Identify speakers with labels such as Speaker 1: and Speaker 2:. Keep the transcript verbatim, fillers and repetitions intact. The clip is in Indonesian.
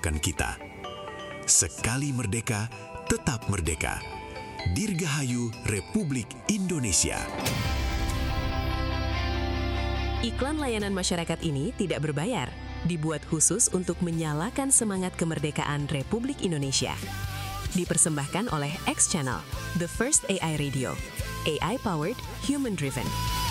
Speaker 1: menjatuhkan kita. Sekali merdeka, tetap merdeka. Dirgahayu Republik Indonesia.
Speaker 2: Iklan layanan masyarakat ini tidak berbayar, dibuat khusus untuk menyalakan semangat kemerdekaan Republik Indonesia. Dipersembahkan oleh X Channel, the first A I radio, A I-powered, human-driven.